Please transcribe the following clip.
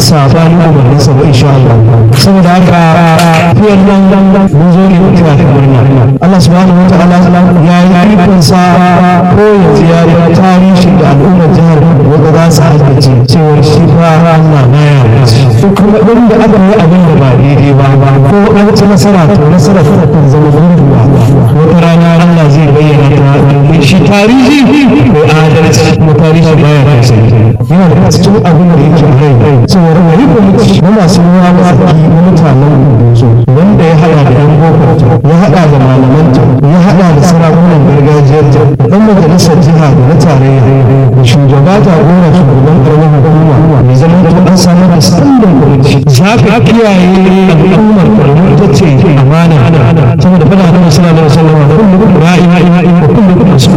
sabani umarnin sa ba insha Allah. Saboda haka fiyan nan mun zo ne mutuwa da murna. Allah subhanahu wa ta'ala ya yi ikon sa ko yanzu ya yi tarihi da al'ummar jihar wanda za su haddace cewar shi fa Allah na ya wuce. Kuma ɗin da aka yi abin da ba daidai ba ko an ci nasara to nasara ta kan zama gurguwa. Wata rana Allah zai bayyana ta domin shi tarihi ko adalci kuma tarihi baya da sai. Yana da cikin abin da yake rai cewar wani kwamiti na masu ruwa matsaki na mutanen Kudu wanda ya haɗa da ‘yan boko ya haɗa da malamanta ya haɗa da sarakunan gargajiyar da ɗan majalisar jiha da na tarayya da shugaba jagora shugaban ƙaramin hukuma mai zama da an samar da standing kwamiti za ka kiyaye al'ummar ƙaramin ita ce amana saboda fada da sallallahu alaihi wasallam da kullum ra'i da kullum